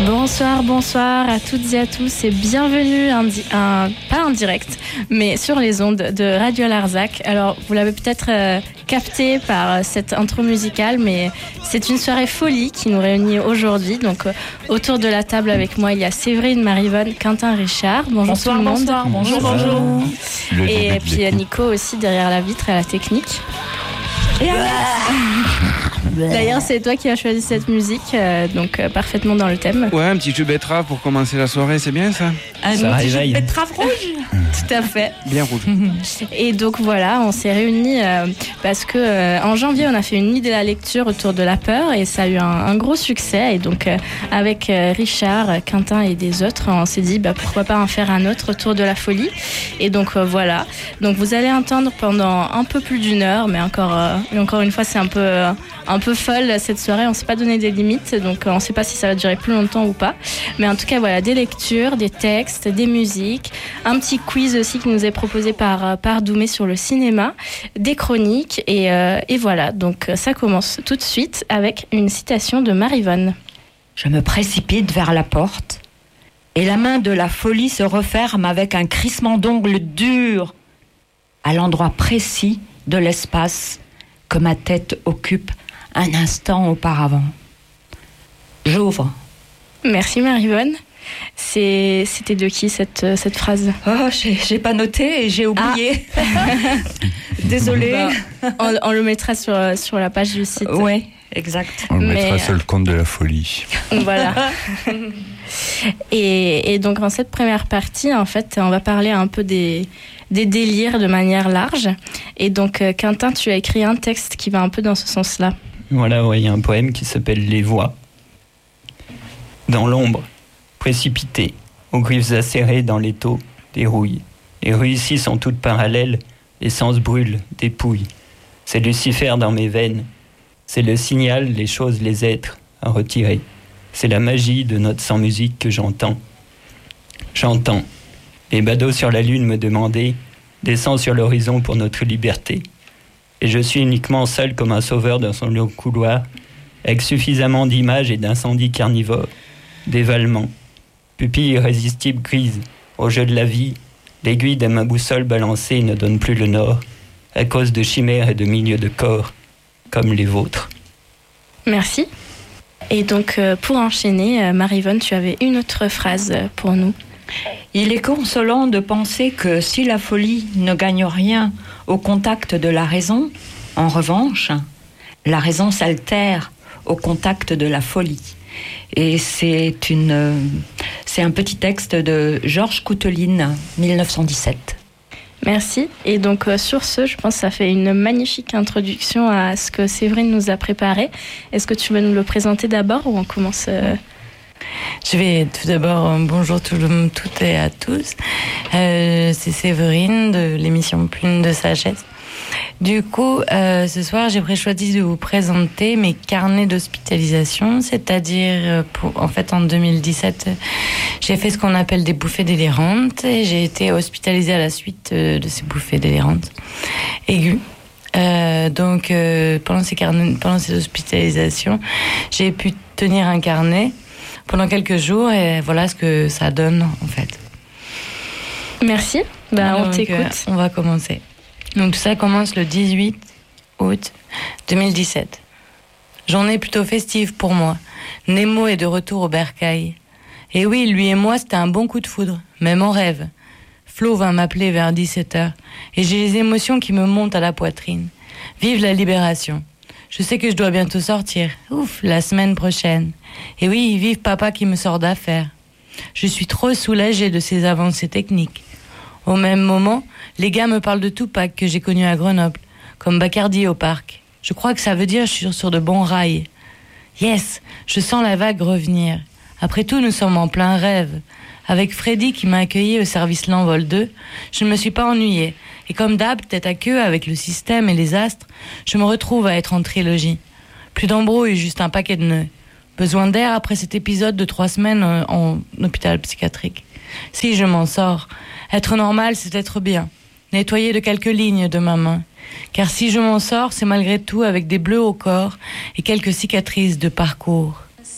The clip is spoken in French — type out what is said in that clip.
Bonsoir à toutes et à tous et bienvenue, pas en direct, mais sur les ondes de Radio Larzac. Alors, vous l'avez peut-être capté par cette intro musicale, mais c'est une soirée folie qui nous réunit aujourd'hui. Donc, autour de la table avec moi, il y a Séverine, Maryvonne, Quentin, Richard. Bonjour tout le monde. Bonjour. Et puis Nico aussi derrière la vitre à la technique. D'ailleurs, c'est toi qui as choisi cette musique, donc parfaitement dans le thème. Ouais, un petit jus betterave pour commencer la soirée, c'est bien ça? Un petit jus de betterave rouge. Tout à fait. Bien rouge. Et donc voilà, on s'est réunis parce que en janvier, on a fait une nuit de la lecture autour de la peur et ça a eu un gros succès. Et donc avec Richard, Quentin et des autres, on s'est dit pourquoi pas en faire un autre autour de la folie. Et donc voilà. Donc vous allez entendre pendant un peu plus d'une heure, mais encore une fois, c'est un peu folle cette soirée. On s'est pas donné des limites, donc on sait pas si ça va durer plus longtemps ou pas. Mais en tout cas, voilà, des lectures, des textes, des musiques, un petit quiz aussi qui nous est proposé par Doumé sur le cinéma, des chroniques et voilà. Donc ça commence tout de suite avec une citation de Maryvonne. Je me précipite vers la porte et la main de la folie se referme avec un crissement d'ongles durs à l'endroit précis de l'espace que ma tête occupe un instant auparavant. J'ouvre. Merci Maryvonne. C'était de qui cette phrase? Oh, j'ai pas noté et j'ai oublié. Désolée. On le mettra sur la page du site. Ouais, exact. On le mettra sur le compte de la folie. Voilà. Et donc en cette première partie, en fait, on va parler un peu des délires de manière large. Et donc Quentin, tu as écrit un texte qui va un peu dans ce sens-là. Voilà, il y a un poème qui s'appelle Les Voix. Dans l'ombre, précipité, aux griffes acérées dans l'étau, des rouilles. Les rues ici sont toutes parallèles, l'essence brûle, dépouille. C'est Lucifer dans mes veines. C'est le signal, les choses, les êtres à retirer. C'est la magie de notre sans-musique que j'entends. J'entends. Les badauds sur la lune me demandaient « Descends sur l'horizon pour notre liberté ». Et je suis uniquement seul comme un sauveur dans son long couloir, avec suffisamment d'images et d'incendies carnivores, d'évalements. Pupilles irrésistibles grises, au jeu de la vie, l'aiguille de ma boussole balancée ne donne plus le nord, à cause de chimères et de milieux de corps, comme les vôtres. Merci. Et donc, pour enchaîner, Maryvonne, tu avais une autre phrase pour nous. Il est consolant de penser que si la folie ne gagne rien au contact de la raison, en revanche, la raison s'altère au contact de la folie. Et c'est un petit texte de Georges Couteline, 1917. Merci. Et donc sur ce, je pense que ça fait une magnifique introduction à ce que Séverine nous a préparé. Est-ce que tu veux nous le présenter d'abord ou on commence Je vais tout d'abord, bonjour toutes et à tous. C'est Séverine de l'émission Plume de Sagesse. Du coup, ce soir, j'ai choisi de vous présenter mes carnets d'hospitalisation, c'est-à-dire, en 2017, j'ai fait ce qu'on appelle des bouffées délirantes et j'ai été hospitalisée à la suite de ces bouffées délirantes aiguës. Donc, pendant ces hospitalisations, j'ai pu tenir un carnet pendant quelques jours et voilà ce que ça donne en fait. Merci, on t'écoute. On va commencer. Donc tout ça commence le 18 août 2017. Journée plutôt festive pour moi. Nemo est de retour au bercail. Et oui, lui et moi, c'était un bon coup de foudre, même en rêve. Flo vint m'appeler vers 17h et j'ai les émotions qui me montent à la poitrine. Vive la libération. Je sais que je dois bientôt sortir. Ouf, la semaine prochaine. Et oui, vive papa qui me sort d'affaires. Je suis trop soulagée de ces avancées techniques. Au même moment, les gars me parlent de Tupac que j'ai connu à Grenoble, comme Bacardi au parc. Je crois que ça veut dire que je suis sur de bons rails. Yes, je sens la vague revenir. Après tout, nous sommes en plein rêve. Avec Freddy qui m'a accueilli au service L'Envol 2, je ne me suis pas ennuyée. Et comme d'hab, tête à queue avec le système et les astres, je me retrouve à être en trilogie. Plus d'embrouille, juste un paquet de nœuds. Besoin d'air après cet épisode de 3 semaines en hôpital psychiatrique. Si je m'en sors, être normal, c'est être bien. Nettoyer de quelques lignes de ma main. Car si je m'en sors, c'est malgré tout avec des bleus au corps et quelques cicatrices de parcours.